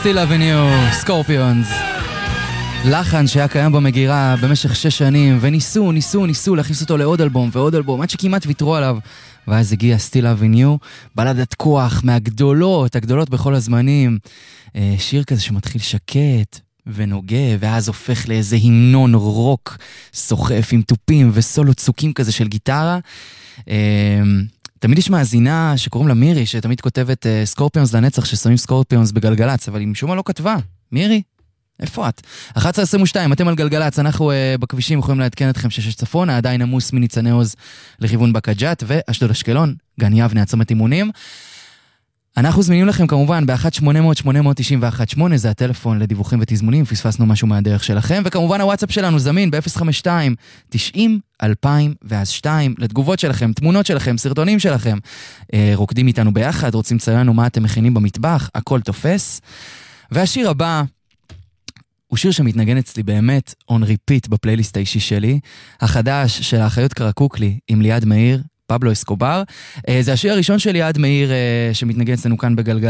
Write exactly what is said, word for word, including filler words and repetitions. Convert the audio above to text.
Still Loving You, סקורפיונס. לחן שהיה קיים במגירה במשך שש שנים, וניסו, ניסו, ניסו להכניס אותו לעוד אלבום ועוד אלבום, עד שכמעט ויתרו עליו. ואז הגיע Still Loving You, בלדת כוח מהגדולות, הגדולות בכל הזמנים. שיר כזה שמתחיל שקט ונוגע, ואז הופך לאיזה המנון רוק סוחף עם טופים וסולו צוקים כזה של גיטרה. תמיד יש מאזינה שקוראים לה מירי, שתמיד כותבת סקורפיונס לנצח, ששמים סקורפיונס בגלגלץ, אבל היא משום מה לא כתבה. מירי? איפה את? אחת עשרה עשרים ושתיים, אתם על גלגלץ, אנחנו uh, בכבישים יכולים לעדכן אתכם ששש צפונה, עדיין עמוס מניצני עוז לכיוון בקג'ת, ואשדוד אשקלון, גן יבנה, עצמת אימונים. אנחנו זמינים לכם כמובן ב-אחת שמונה אפס אפס שמונה תשע אחת שמונה, זה הטלפון לדיווחים ותזמונים, פספסנו משהו מהדרך שלכם, וכמובן הוואטסאפ שלנו זמין ב-אפס חמש שתיים תשעים אלפיים ואז שתיים, לתגובות שלכם, תמונות שלכם, סרטונים שלכם, אה, רוקדים איתנו ביחד, רוצים לציין לנו מה אתם מכינים במטבח, הכל תופס. והשיר הבא הוא שיר שמתנגן אצלי באמת on repeat בפלייליסט האישי שלי, החדש של האחיות קרקוקלי עם ליעד מאיר, פבלו אסקובר. זה השיר הראשון של ליעד מאיר שמתנגן אצלנו כאן בגלגל.